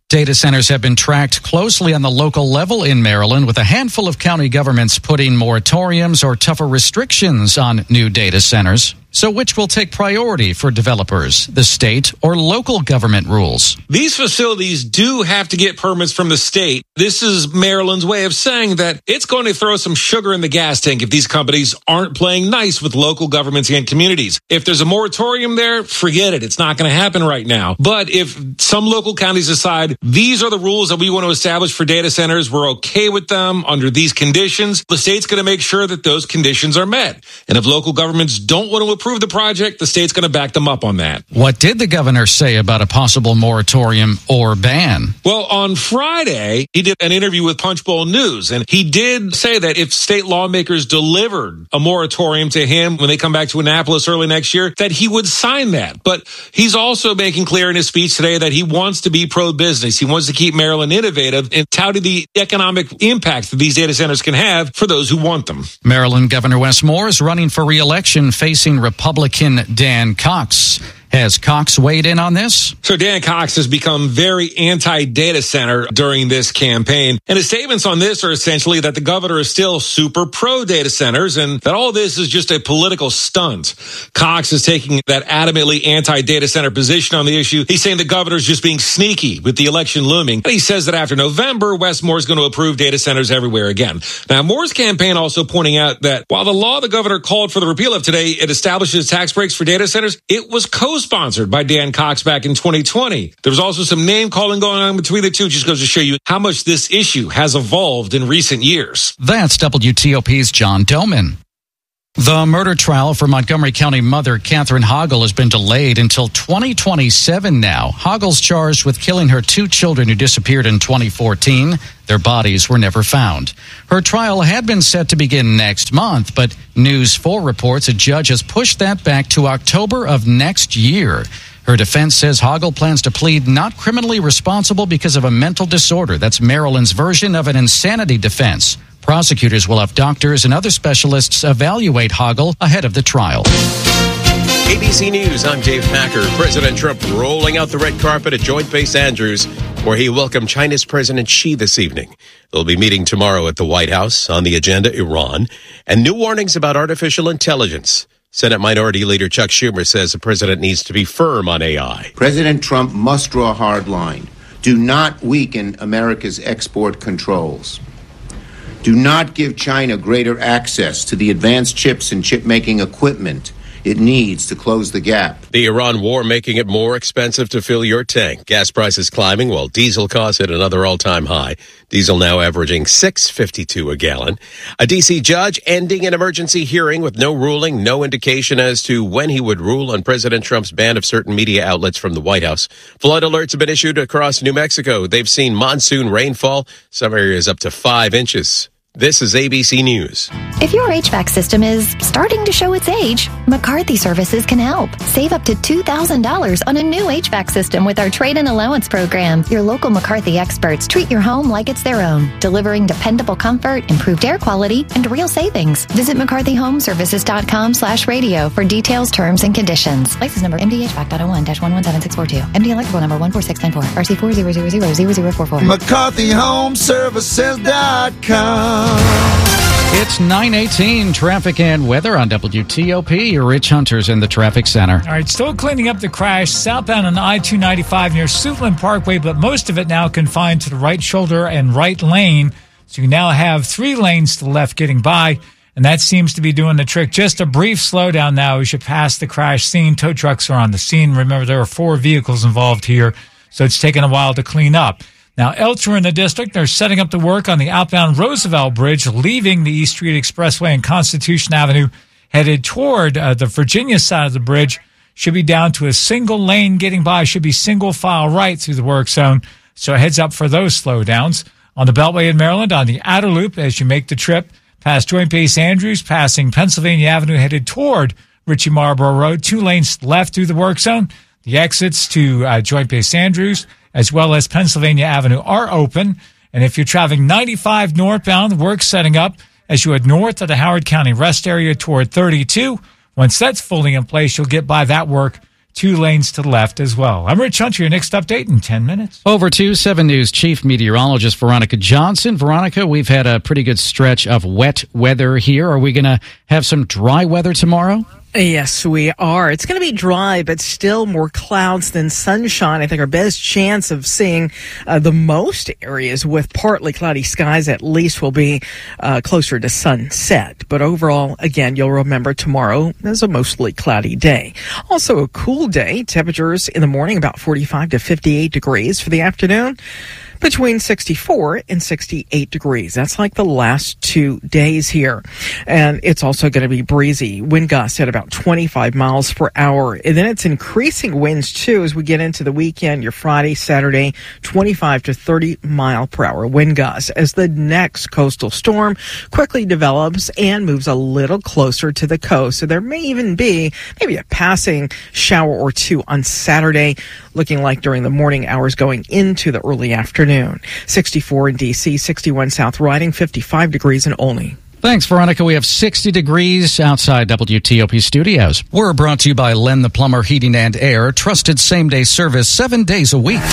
Data centers have been tracked closely on the local level in Maryland, with a handful of county governments putting moratoriums or tougher restrictions on new data centers. So which will take priority for developers, the state or local government rules? These facilities do have to get permits from the state. This is Maryland's way of saying that it's going to throw some sugar in the gas tank if these companies aren't playing nice with local governments and communities. If there's a moratorium there, forget it. It's not going to happen right now. But if some local counties decide these are the rules that we want to establish for data centers, we're okay with them under these conditions, the state's going to make sure that those conditions are met. And if local governments don't want to approve the project, the state's going to back them up on that. What did the governor say about a possible moratorium or ban? Well, on Friday, he did an interview with Punchbowl News, and he did say that if state lawmakers delivered a moratorium to him when they come back to Annapolis early next year, that he would sign that. But he's also making clear in his speech today that he wants to be pro-business. He wants to keep Maryland innovative and touted the economic impact that these data centers can have for those who want them. Maryland Governor Wes Moore is running for re-election, facing Republican Dan Cox. Has Cox weighed in on this? So Dan Cox has become very anti-data center during this campaign. And his statements on this are essentially that the governor is still super pro-data centers and that all this is just a political stunt. Cox is taking that adamantly anti-data center position on the issue. He's saying the governor's just being sneaky with the election looming. And he says that after November, Wes Moore is going to approve data centers everywhere again. Now, Moore's campaign also pointing out that while the law the governor called for the repeal of today, it establishes tax breaks for data centers, it was co sponsored by Dan Cox back in twenty twenty. There was also some name calling going on between the two. Just goes to show you how much this issue has evolved in recent years. That's W T O P's John Doman. The murder trial for Montgomery County mother Catherine Hoggle has been delayed until twenty twenty-seven now. Hoggle's charged with killing her two children who disappeared in twenty fourteen. Their bodies were never found. Her trial had been set to begin next month, but News four reports a judge has pushed that back to October of next year. Her defense says Hoggle plans to plead not criminally responsible because of a mental disorder. That's Maryland's version of an insanity defense. Prosecutors will have doctors and other specialists evaluate Hoggle ahead of the trial. A B C News, I'm Dave Packer. President Trump rolling out the red carpet at Joint Base Andrews, where he welcomed China's President Xi this evening. They'll be meeting tomorrow at the White House. On the agenda, Iran, and new warnings about artificial intelligence. Senate Minority Leader Chuck Schumer says the president needs to be firm on A I. President Trump must draw a hard line. Do not weaken America's export controls. Do not give China greater access to the advanced chips and chip-making equipment it needs to close the gap. The Iran war making it more expensive to fill your tank. Gas prices climbing while diesel costs hit another all-time high. Diesel now averaging six fifty-two a gallon. A D C judge ending an emergency hearing with no ruling, no indication as to when he would rule on President Trump's ban of certain media outlets from the White House. Flood alerts have been issued across New Mexico. They've seen monsoon rainfall, some areas up to five inches. This is A B C News. If your H V A C system is starting to show its age, McCarthy Services can help. Save up to two thousand dollars on a new H V A C system with our trade-in allowance program. Your local McCarthy experts treat your home like it's their own, delivering dependable comfort, improved air quality, and real savings. Visit mccarthy home services dot com slash radio for details, terms, and conditions. License number M D H V A C dot oh one dash one one seven six four two. M D electrical number one four six nine four. R C four zero zero zero zero zero four four. mccarthy home services dot com. It's nine eighteen, traffic and weather on W T O P. Rich Hunter's in the traffic center. All right, still cleaning up the crash southbound on I two ninety-five near Suitland Parkway, but most of it now confined to the right shoulder and right lane. So you now have three lanes to the left getting by, and that seems to be doing the trick. Just a brief slowdown now as you pass the crash scene. Tow trucks are on the scene. Remember, there are four vehicles involved here, so it's taken a while to clean up. Now, elsewhere in the district, they're setting up the work on the outbound Roosevelt Bridge, leaving the East Street Expressway and Constitution Avenue, headed toward uh, the Virginia side of the bridge. Should be down to a single lane getting by, should be single file right through the work zone. So heads up for those slowdowns. On the Beltway in Maryland, on the outer loop, as you make the trip past Joint Base Andrews, passing Pennsylvania Avenue, headed toward Ritchie Marlboro Road, two lanes left through the work zone. The exits to uh, Joint Base Andrews, as well as Pennsylvania Avenue, are open. And if you're traveling ninety-five northbound, the work's setting up as you head north of the Howard County rest area toward thirty-two. Once that's fully in place, you'll get by that work two lanes to the left as well. I'm Rich Hunter, your next update in ten minutes. Over to seven News Chief Meteorologist Veronica Johnson. Veronica, we've had a pretty good stretch of wet weather here. Are we going to have some dry weather tomorrow? Yes, we are. It's going to be dry, but still more clouds than sunshine. I think our best chance of seeing uh, the most areas with partly cloudy skies at least will be uh, closer to sunset. But overall, again, you'll remember tomorrow is a mostly cloudy day. Also a cool day. Temperatures in the morning about forty-five to fifty-eight degrees. For the afternoon, between sixty-four and sixty-eight degrees. That's like the last two days here. And it's also going to be breezy. Wind gusts at about twenty-five miles per hour. And then it's increasing winds too as we get into the weekend. Your Friday, Saturday, twenty-five to thirty mile per hour wind gusts as the next coastal storm quickly develops and moves a little closer to the coast. So there may even be maybe a passing shower or two on Saturday, looking like during the morning hours going into the early afternoon. sixty-four in D C, sixty-one South Riding, fifty-five degrees in Olney. Thanks, Veronica. We have sixty degrees outside W T O P studios. We're brought to you by Len the Plumber Heating and Air. Trusted same-day service seven days a week.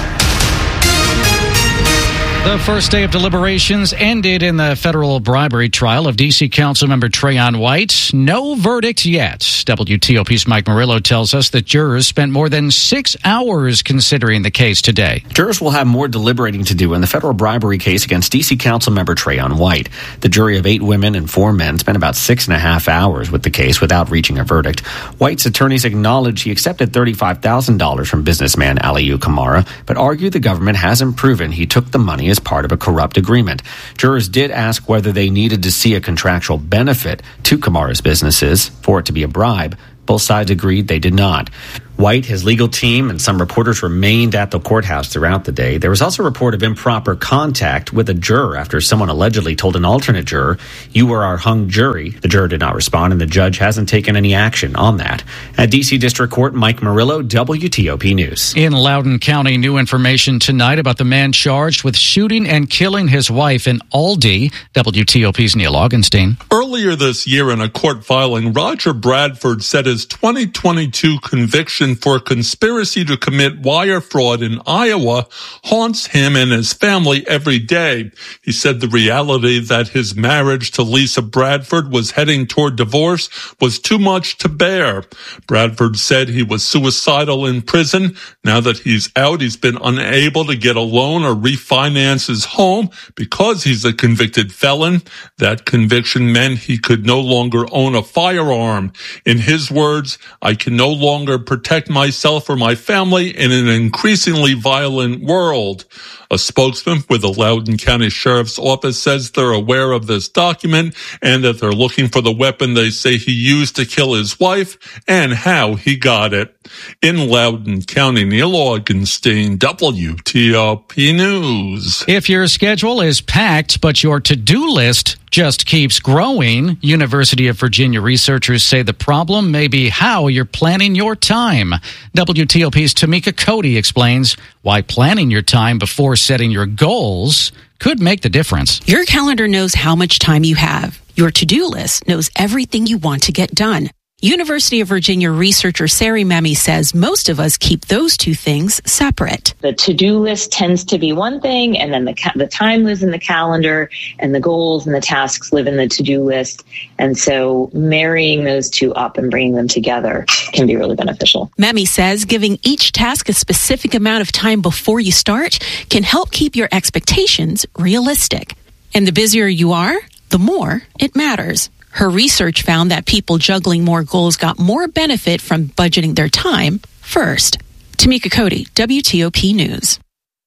The first day of deliberations ended in the federal bribery trial of D C Councilmember Trayon White. No verdict yet. W T O P's Mike Murillo tells us that jurors spent more than six hours considering the case today. Jurors will have more deliberating to do in the federal bribery case against D C Councilmember Trayon White. The jury of eight women and four men spent about six and a half hours with the case without reaching a verdict. White's attorneys acknowledge he accepted thirty-five thousand dollars from businessman Aliyu Kamara, but argue the government hasn't proven he took the money as part of a corrupt agreement. Jurors did ask whether they needed to see a contractual benefit to Kamara's businesses for it to be a bribe. Both sides agreed they did not. White, his legal team, and some reporters remained at the courthouse throughout the day. There was also a report of improper contact with a juror after someone allegedly told an alternate juror, "You were our hung jury." The juror did not respond, and the judge hasn't taken any action on that. At D C District Court, Mike Murillo, W T O P News. In Loudoun County, new information tonight about the man charged with shooting and killing his wife in Aldie. W T O P's Neil Augenstein. Earlier this year in a court filing, Roger Bradford said his twenty twenty-two conviction for conspiracy to commit wire fraud in Iowa haunts him and his family every day. He said the reality that his marriage to Lisa Bradford was heading toward divorce was too much to bear. Bradford said he was suicidal in prison. Now that he's out, he's been unable to get a loan or refinance his home because he's a convicted felon. That conviction meant he could no longer own a firearm. In his words, "I can no longer protect myself or my family in an increasingly violent world." A spokesman with the Loudoun County Sheriff's Office says they're aware of this document and that they're looking for the weapon they say he used to kill his wife and how he got it. In Loudoun County, Neil Augenstein, W T O P News. If your schedule is packed, but your to-do list just keeps growing, University of Virginia researchers say the problem may be how you're planning your time. W T O P's Tamika Cody explains why planning your time before setting your goals could make the difference. Your calendar knows how much time you have. Your to-do list knows everything you want to get done. University of Virginia researcher Sari Memi says most of us keep those two things separate. The to-do list tends to be one thing, and then the ca- the time lives in the calendar, and the goals and the tasks live in the to-do list. And so marrying those two up and bringing them together can be really beneficial. Memi says giving each task a specific amount of time before you start can help keep your expectations realistic. And the busier you are, the more it matters. Her research found that people juggling more goals got more benefit from budgeting their time first. Tamika Cody, W T O P News.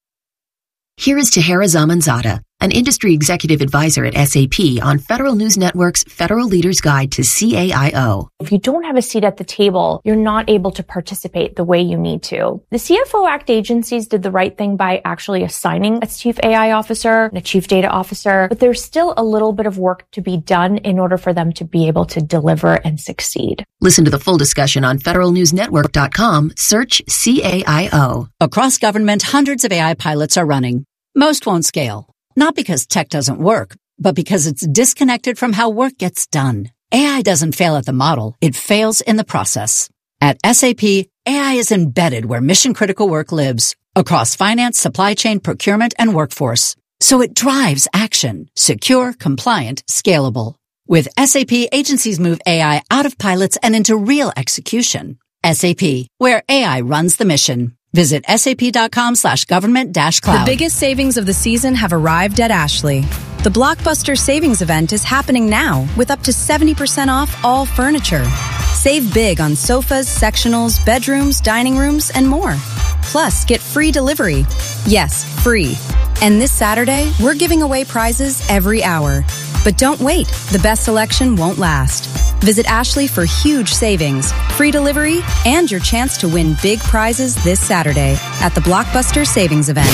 Here is Tahera Zamanzada, an industry executive advisor at S A P on Federal News Network's Federal Leaders Guide to C A I O. If you don't have a seat at the table, you're not able to participate the way you need to. The C F O Act agencies did the right thing by actually assigning a chief A I officer and a chief data officer, but there's still a little bit of work to be done in order for them to be able to deliver and succeed. Listen to the full discussion on federal news network dot com. Search C A I O. Across government, hundreds of A I pilots are running. Most won't scale. Not because tech doesn't work, but because it's disconnected from how work gets done. A I doesn't fail at the model, it fails in the process. At S A P, A I is embedded where mission-critical work lives, across finance, supply chain, procurement, and workforce. So it drives action, secure, compliant, scalable. With S A P, agencies move A I out of pilots and into real execution. S A P, where A I runs the mission. Visit sap.com slash government dash cloud. The biggest savings of the season have arrived at Ashley. The Blockbuster Savings Event is happening now with up to seventy percent off all furniture. Save big on sofas, sectionals, bedrooms, dining rooms, and more. Plus, get free delivery. Yes, free. And this Saturday, we're giving away prizes every hour. But don't wait. The best selection won't last. Visit Ashley for huge savings, free delivery, and your chance to win big prizes this Saturday at the Blockbuster Savings Event.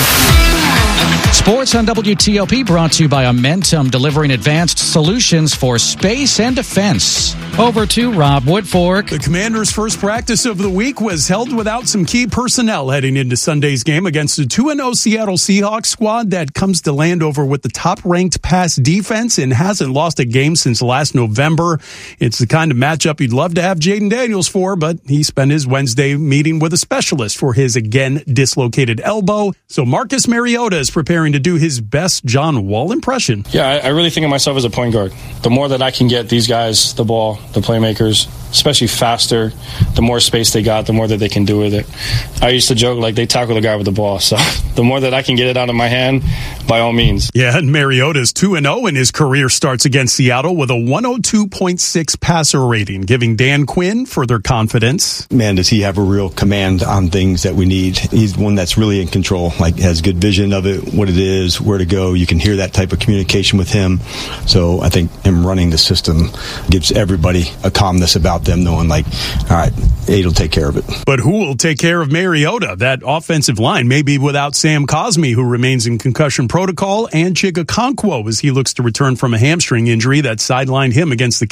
Sports on W T O P brought to you by Amentum, delivering advanced solutions for space and defense. Over to Rob Woodfork. The Commanders' first practice of the week was held without some key personnel heading into Sunday's game against the two and oh Seattle Seahawks squad that comes to Landover with the top-ranked pass defense and hasn't lost a game since last November. It's the kind of matchup you'd love to have Jaden Daniels for, but he spent his Wednesday meeting with a specialist for his again dislocated elbow. So Marcus Mariota is preparing to do his best John Wall impression. Yeah, I, I really think of myself as a point guard. The more that I can get these guys the ball, the playmakers, especially faster, the more space they got, the more that they can do with it. I used to joke like they tackle the guy with the ball. So the more that I can get it out of my hand, by all means. Yeah, and Mariota's two and oh in his career starts against Seattle with a one oh two point six passer rating, giving Dan Quinn further confidence. Man, does he have a real command on things that we need. He's one that's really in control, like has good vision of it, what it is, where to go. You can hear that type of communication with him. So I think him running the system gives everybody a calmness about them, knowing like, all right, Aid will take care of it. But who will take care of Mariota? That offensive line may be without Sam Cosmi, who remains in concussion protocol, and Chig Okonkwo as he looks to return from a hamstring injury that sidelined him against the